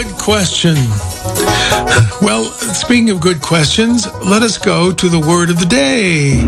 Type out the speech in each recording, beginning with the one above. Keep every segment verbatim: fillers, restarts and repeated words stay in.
Good question. Well, speaking of good questions, let us go to the word of the day.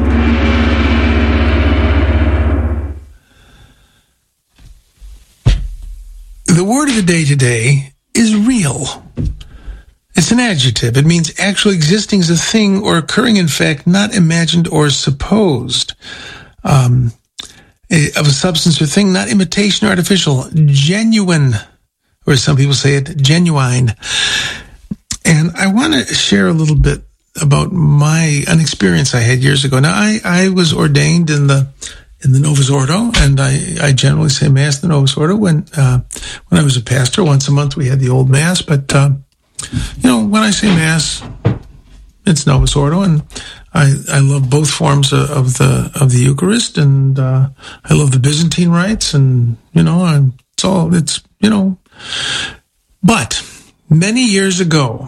The word of the day today is real. It's an adjective. It means actually existing as a thing or occurring in fact, not imagined or supposed. Um, of a substance or thing, not imitation or artificial. Genuine, or some people say it, genuine. And I want to share a little bit about my an experience I had years ago. Now, I, I was ordained in the in the Novus Ordo, and I, I generally say Mass in the Novus Ordo. When uh, when I was a pastor, once a month we had the old Mass. But uh, you know, when I say Mass, it's Novus Ordo, and I I love both forms of, of the of the Eucharist, and uh, I love the Byzantine rites, and you know, I'm, it's all it's you know. But many years ago,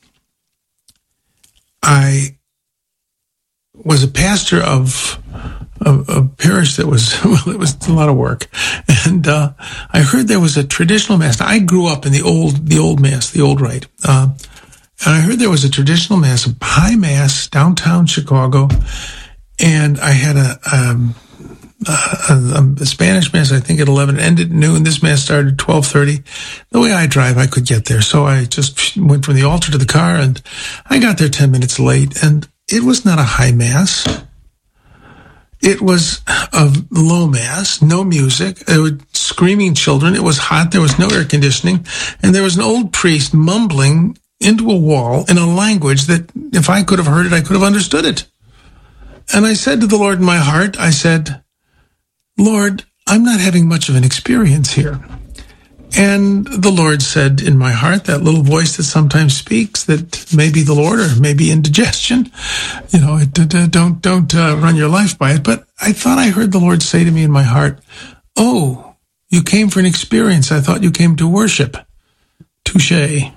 I was a pastor of a, a parish that was, well, it was a lot of work. And uh, I heard there was a traditional Mass. Now, I grew up in the old the old Mass, the old rite. Uh, and I heard there was a traditional Mass, a high Mass, downtown Chicago. And I had a... Um, Uh, a, a Spanish Mass, I think, at eleven, ended at noon. This Mass started at twelve thirty. The way I drive, I could get there. So I just went from the altar to the car, and I got there ten minutes late. And it was not a high Mass. It was a low Mass, no music. There were screaming children. It was hot. There was no air conditioning. And there was an old priest mumbling into a wall in a language that if I could have heard it, I could have understood it. And I said to the Lord in my heart, I said, Lord, I'm not having much of an experience here. And the Lord said in my heart, that little voice that sometimes speaks, that may be the Lord or maybe indigestion, you know, it, uh, don't don't uh, run your life by it. But I thought I heard the Lord say to me in my heart, oh, you came for an experience. I thought you came to worship. Touché.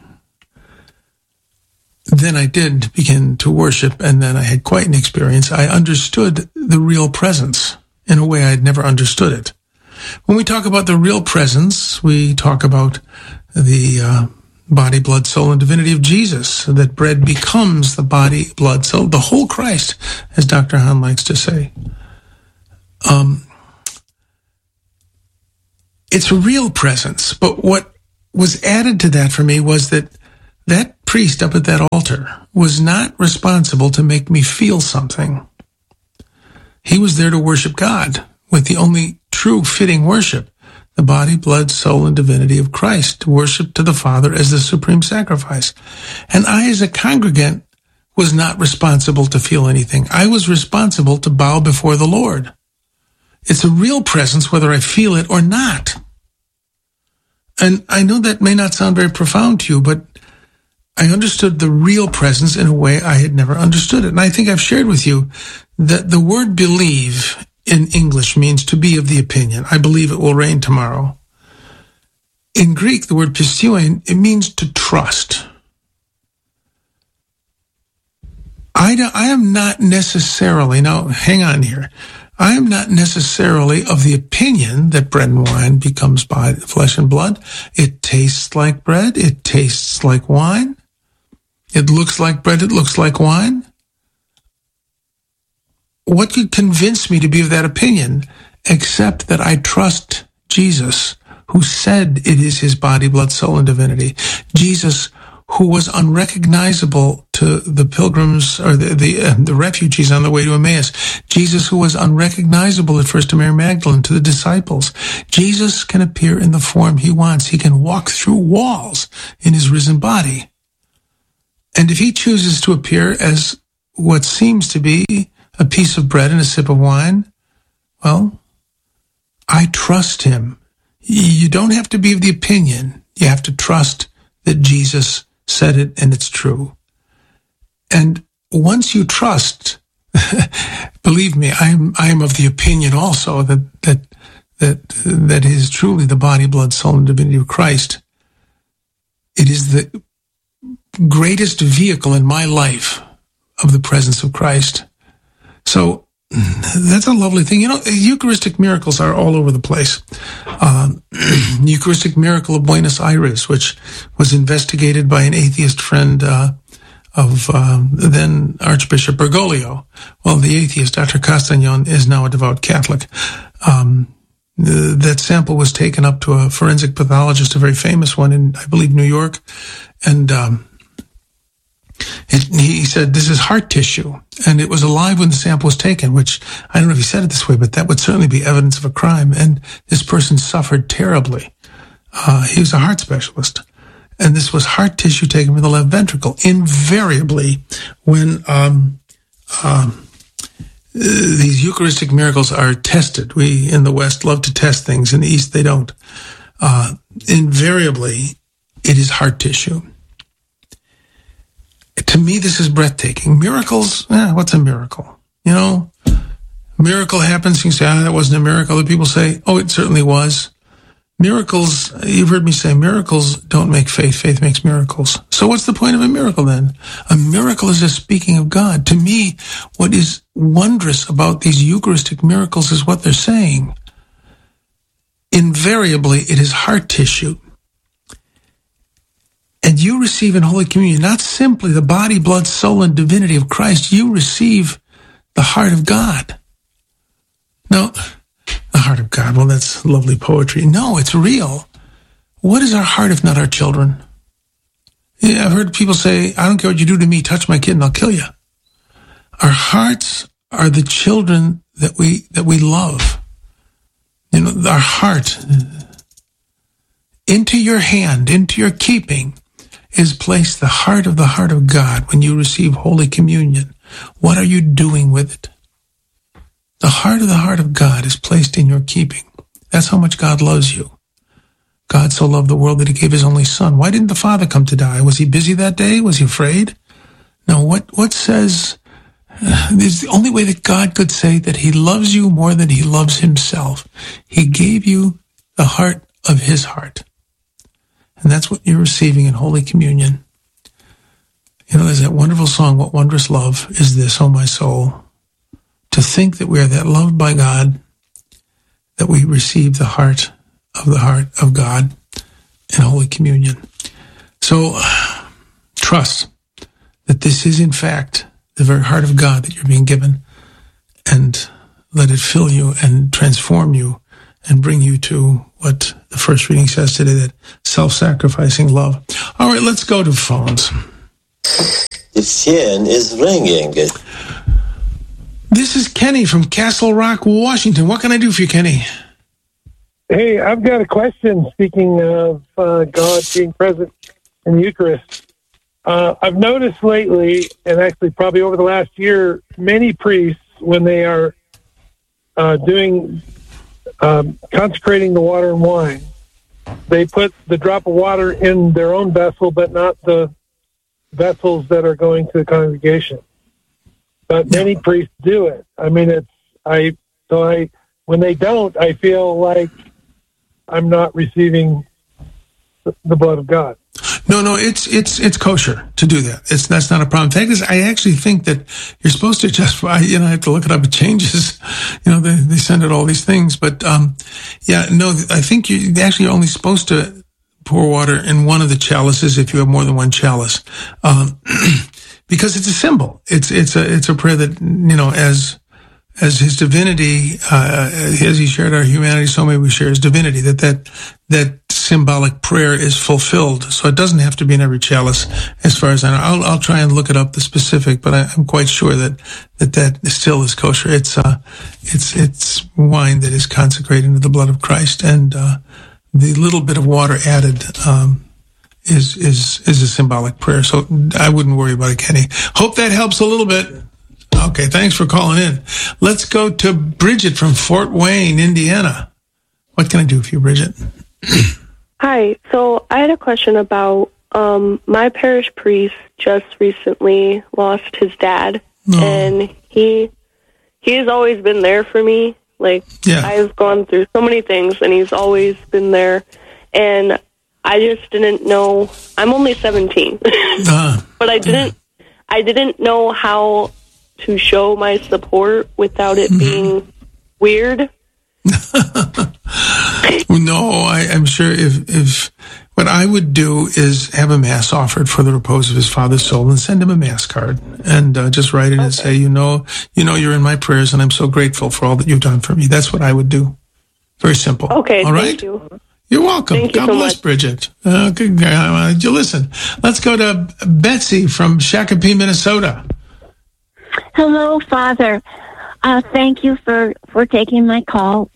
Then I did begin to worship, and then I had quite an experience. I understood the real presence in a way I had never understood it. When we talk about the real presence, we talk about the uh, body, blood, soul, and divinity of Jesus, so that bread becomes the body, blood, soul, the whole Christ, as Doctor Hahn likes to say. Um, it's a real presence, but what was added to that for me was that that priest up at that altar was not responsible to make me feel something. He was there to worship God with the only true fitting worship, the body, blood, soul, and divinity of Christ, to worship to the Father as the supreme sacrifice. And I, as a congregant, was not responsible to feel anything. I was responsible to bow before the Lord. It's a real presence whether I feel it or not. And I know that may not sound very profound to you, but I understood the real presence in a way I had never understood it. And I think I've shared with you that the word believe in English means to be of the opinion. I believe it will rain tomorrow. In Greek, the word pisteuin, it means to trust. I, don't, I am not necessarily, now hang on here, I am not necessarily of the opinion that bread and wine becomes body, flesh and blood. It tastes like bread. It tastes like wine. It looks like bread. It looks like wine. What could convince me to be of that opinion except that I trust Jesus, who said it is his body, blood, soul, and divinity? Jesus, who was unrecognizable to the pilgrims or the the, uh, the refugees on the way to Emmaus. Jesus, who was unrecognizable at first to Mary Magdalene, to the disciples. Jesus can appear in the form he wants. He can walk through walls in his risen body. And if he chooses to appear as what seems to be a piece of bread and a sip of wine, well, I trust him. You don't have to be of the opinion. You have to trust that Jesus said it and it's true. And once you trust, believe me, I'm I'm of the opinion also that that that that is truly the body, blood, soul, and divinity of Christ. It is the greatest vehicle in my life of the presence of Christ. So that's a lovely thing. You know, Eucharistic miracles are all over the place. Um, Eucharistic miracle of Buenos Aires, which was investigated by an atheist friend uh, of um, then Archbishop Bergoglio. Well, the atheist, Doctor Castagnon, is now a devout Catholic. Um, th- that sample was taken up to a forensic pathologist, a very famous one in, I believe, New York, and um, it, he said, this is heart tissue, and it was alive when the sample was taken, which, I don't know if he said it this way, but that would certainly be evidence of a crime, and this person suffered terribly. Uh, he was a heart specialist, and this was heart tissue taken from the left ventricle. Invariably, when um, um, these Eucharistic miracles are tested, we in the West love to test things, in the East they don't. Uh, invariably, it is heart tissue. To me, this is breathtaking. Miracles, eh, what's a miracle? You know, a miracle happens, you say, ah, that wasn't a miracle. Other people say, oh, it certainly was. Miracles, you've heard me say, miracles don't make faith, faith makes miracles. So what's the point of a miracle then? A miracle is just speaking of God. To me, what is wondrous about these Eucharistic miracles is what they're saying. Invariably, it is heart tissue. And you receive in Holy Communion not simply the body, blood, soul, and divinity of Christ. You receive the heart of God. No, the heart of God. Well, that's lovely poetry. No, it's real. What is our heart if not our children? Yeah, I've heard people say, I don't care what you do to me, touch my kid and I'll kill you. Our hearts are the children that we that we love. You know, our heart, into your hand, into your keeping, is placed the heart of the heart of God when you receive Holy Communion. What are you doing with it? The heart of the heart of God is placed in your keeping. That's how much God loves you. God so loved the world that he gave his only son. Why didn't the Father come to die? Was he busy that day? Was he afraid? No, what, what says, uh, is the only way that God could say that he loves you more than he loves himself. He gave you the heart of his heart. And that's what you're receiving in Holy Communion. You know, there's that wonderful song, What Wondrous Love Is This, O My Soul? To think that we are that loved by God, that we receive the heart of the heart of God in Holy Communion. So, trust that this is in fact the very heart of God that you're being given, and let it fill you and transform you and bring you to what the first reading says today, that self-sacrificing love. All right, let's go to phones. The phone is ringing. This is Kenny from Castle Rock, Washington. What can I do for you, Kenny? Hey, I've got a question, speaking of uh, God being present in the Eucharist. Uh, I've noticed lately, and actually probably over the last year, many priests, when they are uh, doing... Um, consecrating the water and wine, they put the drop of water in their own vessel, but not the vessels that are going to the congregation. But many priests do it. I mean, it's I. So I, when they don't, I feel like I'm not receiving the, the blood of God. No, no, it's it's it's kosher to do that. It's that's not a problem. In fact, I actually think that you're supposed to just, I, you know, I have to look it up. It changes, you know, they they send out all these things, but um, yeah, no, I think you actually you're only supposed to pour water in one of the chalices if you have more than one chalice, um, because it's a symbol. It's it's a it's a prayer that, you know, as as his divinity, uh, as he shared our humanity, so may we share his divinity. That that that symbolic prayer is fulfilled. So it doesn't have to be in every chalice, as far as I know. I'll, I'll try and look it up, the specific, but I, I'm quite sure that, that that still is kosher. It's, uh, it's, it's wine that is consecrated to the blood of Christ, and, uh, the little bit of water added, um, is, is, is a symbolic prayer. So I wouldn't worry about it, Kenny. Hope that helps a little bit. Okay. Thanks for calling in. Let's go to Bridget from Fort Wayne, Indiana. What can I do for you, Bridget? Hi. So I had a question about um, my parish priest just recently lost his dad, oh. and he he has always been there for me. Like, yeah. I've gone through so many things, and he's always been there. And I just didn't know. I'm only seventeen, uh, but I didn't. Yeah. I didn't know how to show my support without it being weird? No, I, I'm sure if, if what I would do is have a mass offered for the repose of his father's soul and send him a mass card and uh, just write it okay. and say, you know, you know, you're in my prayers and I'm so grateful for all that you've done for me. That's what I would do. Very simple. Okay. All right. Thank you. You're welcome. Thank you God so bless, much. Bridget. Uh, good, uh, you listen. Let's go to Betsy from Shakopee, Minnesota. Hello, Father. Uh, thank you for, for taking my call.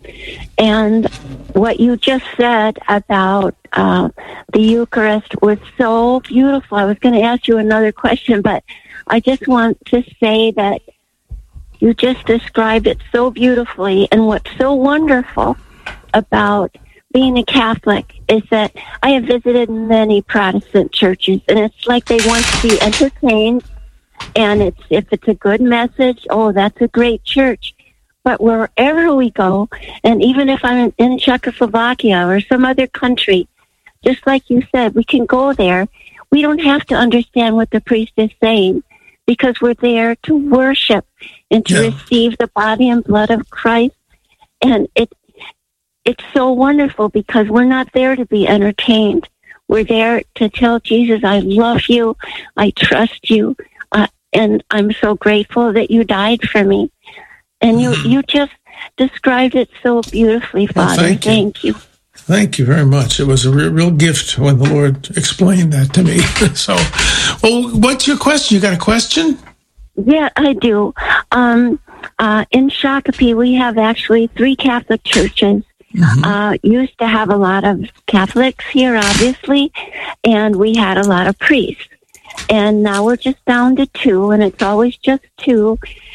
And what you just said about uh, the Eucharist was so beautiful. I was going to ask you another question, but I just want to say that you just described it so beautifully. And what's so wonderful about being a Catholic is that I have visited many Protestant churches, and it's like they want to be entertained. And it's if it's a good message, oh, that's a great church. But wherever we go, and even if I'm in Czechoslovakia or some other country, just like you said, we can go there. We don't have to understand what the priest is saying because we're there to worship and to yeah. receive the body and blood of Christ. And it it's so wonderful because we're not there to be entertained. We're there to tell Jesus, I love you, I trust you. Uh, and I'm so grateful that you died for me. And you, you just described it so beautifully, Father. Well, thank, thank you. you. Thank you very much. It was a real, real gift when the Lord explained that to me. So, well, what's your question? You got a question? Yeah, I do. Um, uh, in Shakopee, we have actually three Catholic churches. Mm-hmm. Uh, used to have a lot of Catholics here, obviously, and we had a lot of priests. And now we're just down to two, and it's always just two.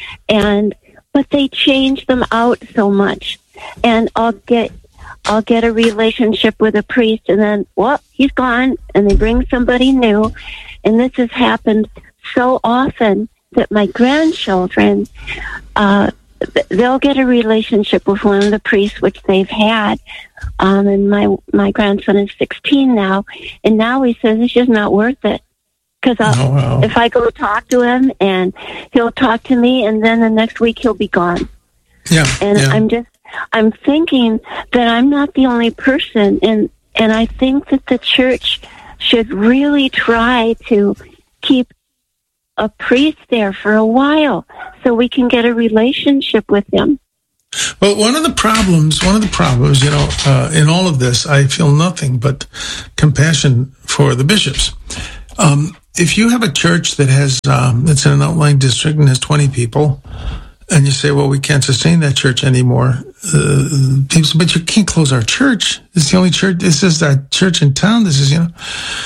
And but they change them out so much. And I'll get I'll get a relationship with a priest, and then, well, he's gone, and they bring somebody new. And this has happened so often that my grandchildren, uh, they'll get a relationship with one of the priests, which they've had. Um, and my my grandson is sixteen now, and now he says it's just not worth it. Because oh, wow. if I go talk to him, and he'll talk to me, and then the next week he'll be gone. Yeah, and yeah. I'm just, I'm thinking that I'm not the only person, and and I think that the church should really try to keep a priest there for a while, so we can get a relationship with him. Well, one of the problems, one of the problems, you know, uh, in all of this, I feel nothing but compassion for the bishops. Um, if you have a church that has, um, that's in an outlying district and has twenty people, and you say, well, we can't sustain that church anymore, uh, people say, but you can't close our church. It's the only church, this is our church in town. This is, you know,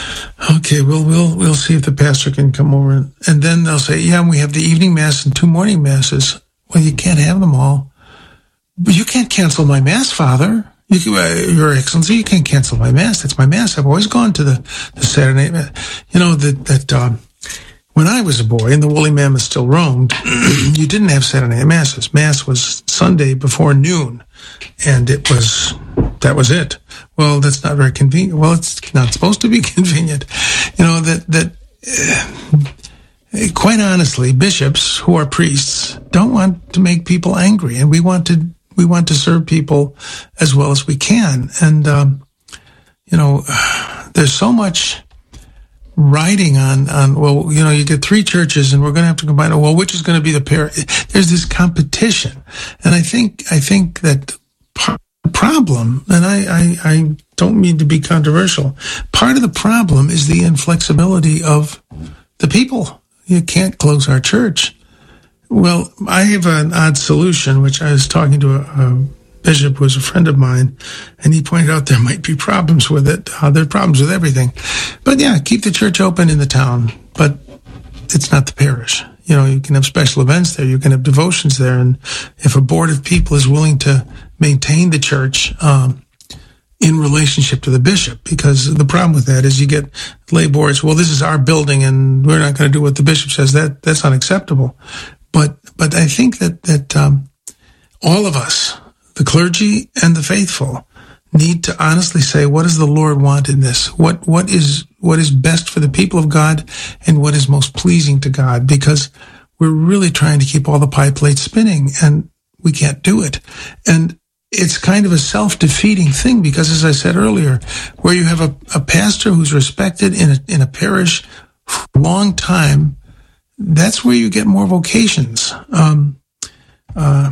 okay, we'll, we'll, we'll see if the pastor can come over. And, and then they'll say, yeah, we have the evening mass and two morning masses. Well, you can't have them all. But you can't cancel my mass, Father. You can, uh, Your Excellency, you can't cancel my mass. That's my mass. I've always gone to the, the Saturday mass. You know, that, that, um, when I was a boy and the woolly mammoth still roamed, you didn't have Saturday night masses. Mass was Sunday before noon. And it was, that was it. Well, that's not very convenient. Well, it's not supposed to be convenient. You know, that, that, uh, quite honestly, bishops who are priests don't want to make people angry, and we want to, we want to serve people as well as we can. And, um, you know, there's so much riding on, on, well, you know, you get three churches and we're going to have to combine, well, which is going to be the pair? There's this competition. And I think, I think that part of the problem, and I, I, I don't mean to be controversial, part of the problem is the inflexibility of the people. You can't close our church. Well, I have an odd solution, which I was talking to a, a bishop who was a friend of mine, and he pointed out there might be problems with it. Uh, there are problems with everything. But yeah, keep the church open in the town, but it's not the parish. You know, you can have special events there, you can have devotions there, and if a board of people is willing to maintain the church, um, in relationship to the bishop, because the problem with that is you get lay boards, well, this is our building and we're not going to do what the bishop says. That, that's unacceptable. But, but I think that, that, um, all of us, the clergy and the faithful, need to honestly say, what does the Lord want in this? What, what is, what is best for the people of God and what is most pleasing to God? Because we're really trying to keep all the pie plates spinning, and we can't do it. And it's kind of a self-defeating thing because, as I said earlier, where you have a, a pastor who's respected in a, in a parish for a long time, that's where you get more vocations. Um, uh,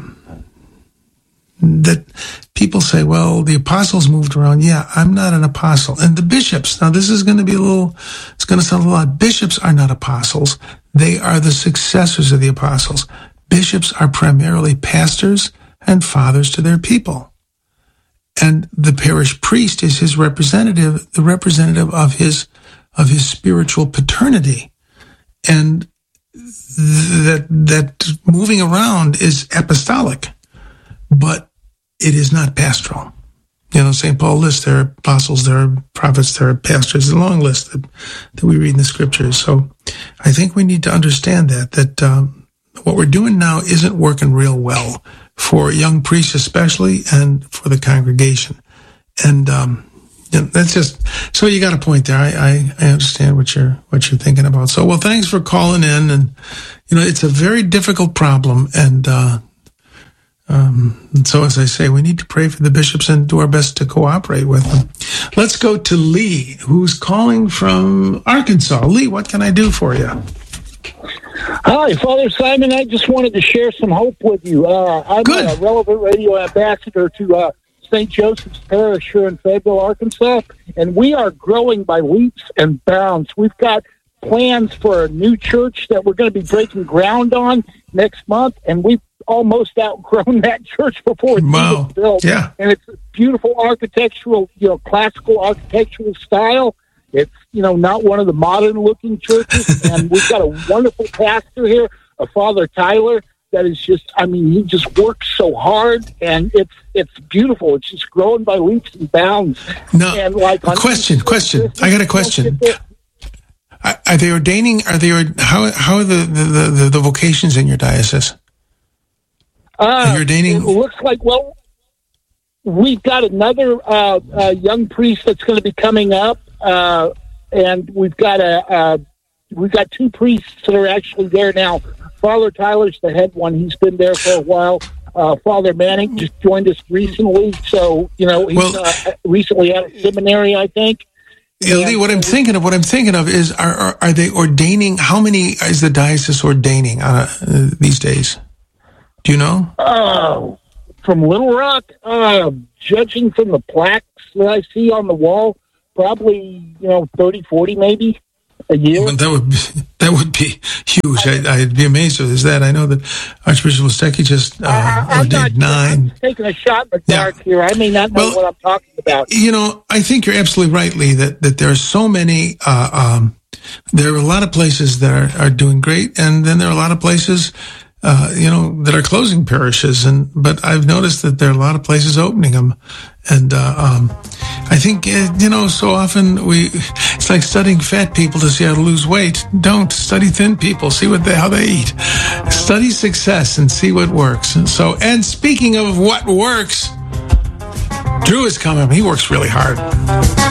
that people say, well, the apostles moved around. Yeah, I'm not an apostle. And the bishops, now this is going to be a little, it's going to sound a lot. Bishops are not apostles. They are the successors of the apostles. Bishops are primarily pastors and fathers to their people. And the parish priest is his representative, the representative of his, of his spiritual paternity. And that, that moving around is apostolic, but it is not pastoral. You know, Saint Paul lists there are apostles, there are prophets, there are pastors, a long list that, that we read in the scriptures. So I think we need to understand that, that, um, what we're doing now isn't working real well for young priests especially and for the congregation. And um, you know, that's just, so you got a point there. I, I, I understand what you're what you're thinking about. So, well, thanks for calling in. And, you know, it's a very difficult problem. And, uh, um, and so, as I say, we need to pray for the bishops and do our best to cooperate with them. Let's go to Lee, who's calling from Arkansas. Lee, what can I do for you? Hi, Father Simon. I just wanted to share some hope with you. Uh, I'm Good. a relevant radio ambassador to uh, Saint Joseph's Parish here in Fayetteville, Arkansas, and we are growing by leaps and bounds. We've got plans for a new church that we're going to be breaking ground on next month, and we've almost outgrown that church before it's wow. even built. Yeah. And it's a beautiful architectural, you know, classical architectural style. It's, you know, not one of the modern-looking churches, and we've got a wonderful pastor here, a Father Tyler, that is just, I mean, he just works so hard, and it's it's beautiful. It's just growing by leaps and bounds. No, and like question, question. I got a question. Are, are they ordaining, are they, how, how are the, the, the, the vocations in your diocese? Uh, are you ordaining? It looks like, well, we've got another uh, uh, young priest that's going to be coming up. Uh, and we've got a uh, we've got two priests that are actually there now. Father Tyler's the head one; he's been there for a while. Uh, Father Manning just joined us recently, so you know he's well, uh, recently out of seminary, I think. Lee, what I'm thinking of, what I'm thinking of is, are are, are they ordaining? How many is the diocese ordaining uh, these days? Do you know? Oh, from Little Rock, uh, judging from the plaques that I see on the wall. Probably, you know, thirty, forty maybe a year. Well, that would be, that would be huge. I, I'd be amazed if there's that. I know that Archbishop Listecki just uh, I, ordained not, nine. I'm taking a shot in the dark yeah. here. I may not know well, what I'm talking about. You know, I think you're absolutely right, Lee, that, that there are so many, uh, um, there are a lot of places that are, are doing great, and then there are a lot of places Uh, you know, that are closing parishes, and but I've noticed that there are a lot of places opening them, and uh, um, I think uh, you know, so often we it's like studying fat people to see how to lose weight. Don't study thin people, see what they how they eat. Study success and see what works. And so, and speaking of what works, Drew is coming. He works really hard.